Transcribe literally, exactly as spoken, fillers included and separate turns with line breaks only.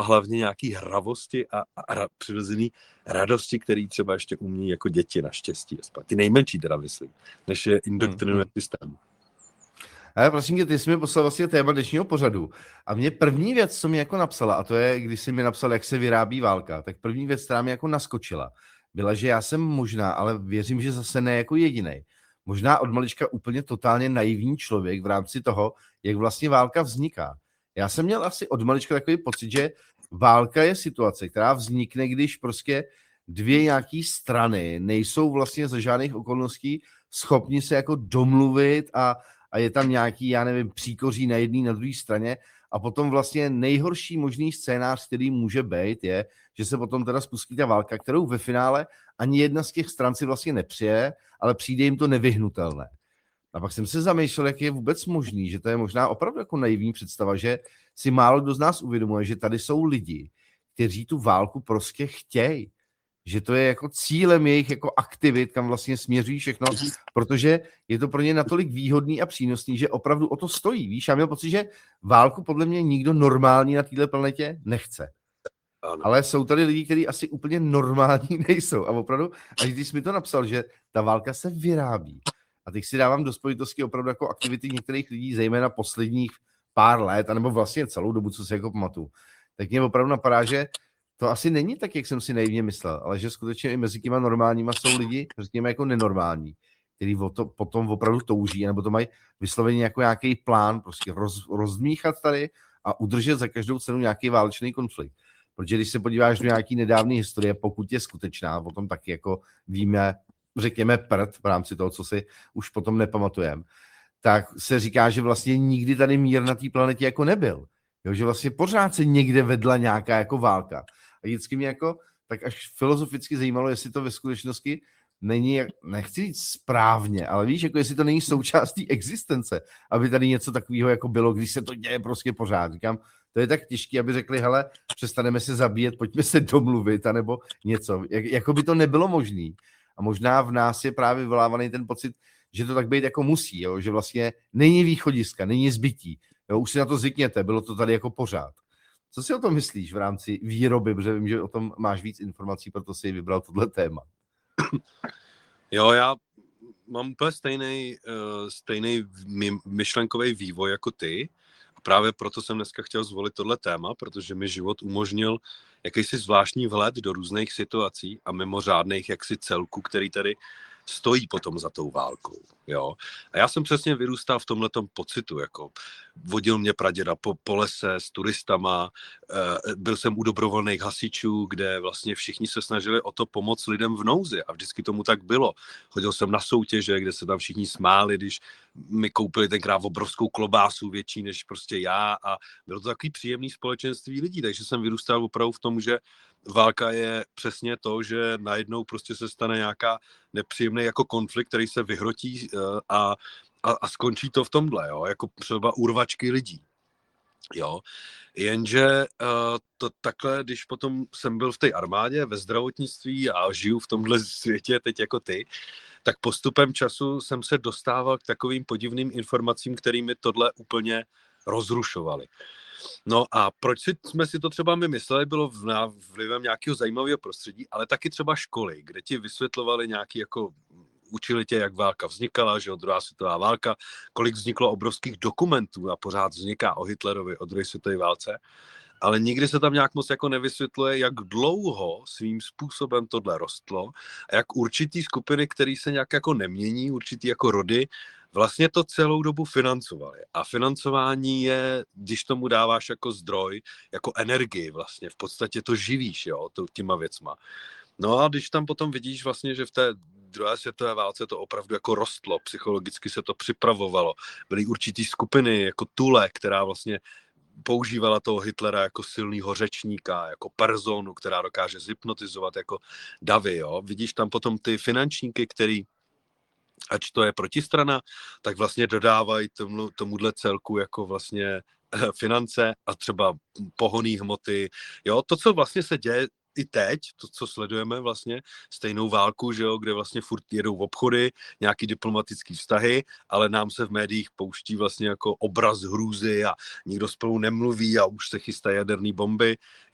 hlavně nějaký hravosti a, a, a přirozený radosti, který třeba ještě umí jako děti naštěstí. Ty nejmenší teda myslím, než je indoktrinuje
hmm.
systém.
Ale prosím tě, ty jsi mi poslal vlastně téma dnešního pořadu a mě první věc, co mi jako napsala, a to je, když jsi mi napsal, jak se vyrábí válka, tak první věc, která mi jako naskočila, byla, že já jsem možná, ale věřím, že zase ne jako jedinej, možná od malička úplně totálně naivní člověk v rámci toho, jak vlastně válka vzniká. Já jsem měl asi od malička takový pocit, že válka je situace, která vznikne, když prostě dvě nějaký strany nejsou vlastně za žádných okolností schopni se jako domluvit a a je tam nějaký, já nevím, příkoří na jedné, na druhé straně a potom vlastně nejhorší možný scénář, který může být, je, že se potom teda spustí ta válka, kterou ve finále ani jedna z těch stran si vlastně nepřije, ale přijde jim to nevyhnutelné. A pak jsem se zamýšlel, jak je vůbec možný, že to je možná opravdu jako naivní představa, že si málo kdo z nás uvědomuje, že tady jsou lidi, kteří tu válku prostě chtějí. Že to je jako cílem jejich jako aktivit, kam vlastně směřují všechno, protože je to pro ně natolik výhodný a přínosný, že opravdu o to stojí. Víš, já měl pocit, že válku podle mě nikdo normální na této planetě nechce. Ano. Ale jsou tady lidi, kteří asi úplně normální nejsou. A opravdu, až když jsi mi to napsal, že ta válka se vyrábí. A teď si dávám do spojitosti opravdu jako aktivity některých lidí, zejména posledních pár let, anebo vlastně celou dobu, co si jako pamatuju. Tak mě opravdu napadá, že to asi není tak, jak jsem si naivně myslel, ale že skutečně i mezi těma normálníma jsou lidi, řekněme jako nenormální, kteří to potom opravdu touží, nebo to mají vysloveně jako nějaký plán, prostě roz, rozdmíchat tady a udržet za každou cenu nějaký válečný konflikt. Protože když se podíváš do nějaký nedávné historie, pokud je skutečná, potom taky jako víme, řekněme prd v rámci toho, co si už potom nepamatujeme, tak se říká, že vlastně nikdy tady mír na té planetě jako nebyl. Jo, že vlastně pořád se někde vedla nějaká jako válka. A vždycky mě jako tak až filozoficky zajímalo, jestli to ve skutečnosti není, nechci říct správně, ale víš, jako jestli to není součástí existence, aby tady něco takového jako bylo, když se to děje prostě pořád. Říkám, to je tak těžké, aby řekli, hele, přestaneme se zabíjet, pojďme se domluvit, anebo něco. Jak, jako by to nebylo možné. A možná v nás je právě vyvolávaný ten pocit, že to tak být jako musí, jo? Že vlastně není východiska, není zbytí. Jo? Už si na to zvykněte, bylo to tady jako pořád. Co si o tom myslíš v rámci výroby, protože vím, že o tom máš víc informací, proto si vybral tohle téma.
Jo, já mám úplně stejný, stejný myšlenkový vývoj jako ty. A právě proto jsem dneska chtěl zvolit tohle téma, protože mi život umožnil jakýsi zvláštní vhled do různých situací a mimořádných jaksi celků, který tady stojí potom za tou válkou, jo. A já jsem přesně vyrůstal v tomhletom pocitu, jako vodil mě praděda po, po lese s turistama, e, byl jsem u dobrovolných hasičů, kde vlastně všichni se snažili o to pomoct lidem v nouzi a vždycky tomu tak bylo. Chodil jsem na soutěže, kde se tam všichni smáli, když mi koupili tenkrát obrovskou klobásu větší než prostě já a bylo to takový příjemný společenství lidí, takže jsem vyrůstal opravdu v tom, že válka je přesně to, že najednou prostě se stane nějaká nepříjemný jako konflikt, který se vyhrotí a, a, a skončí to v tomhle, jo, jako třeba urvačky lidí, jo. Jenže uh, to takhle, když potom jsem byl v té armádě, ve zdravotnictví a žiju v tomhle světě teď jako ty, tak postupem času jsem se dostával k takovým podivným informacím, kterými tohle úplně rozrušovaly. No a proč si, jsme si to třeba my mysleli, bylo vlivem nějakého zajímavého prostředí, ale taky třeba školy, kde ti vysvětlovali nějaký jako, učili tě, jak válka vznikala, že jo, druhá světová válka, kolik vzniklo obrovských dokumentů a pořád vzniká o Hitlerovi, o druhé světové válce, ale nikdy se tam nějak moc jako nevysvětluje, jak dlouho svým způsobem tohle rostlo a jak určitý skupiny, které se nějak jako nemění, určitý jako rody, vlastně to celou dobu financovali. A financování je, když tomu dáváš jako zdroj, jako energii vlastně, v podstatě to živíš, jo, to, těma věcma. No a když tam potom vidíš vlastně, že v té druhé světové válce to opravdu jako rostlo, psychologicky se to připravovalo, byly určitý skupiny, jako Tule, která vlastně používala toho Hitlera jako silného řečníka, jako personu, která dokáže zhypnotizovat jako davy, jo. Vidíš tam potom ty finančníky, který ač to je protistrana, tak vlastně dodávají tomu, tomuhle celku jako vlastně finance a třeba pohonné hmoty. Jo, to, co vlastně se děje i teď, to, co sledujeme vlastně, stejnou válku, že jo, kde vlastně furt jedou v obchody, nějaký diplomatický vztahy, ale nám se v médiích pouští vlastně jako obraz hrůzy a nikdo spolu nemluví a už se chystají jaderné bomby.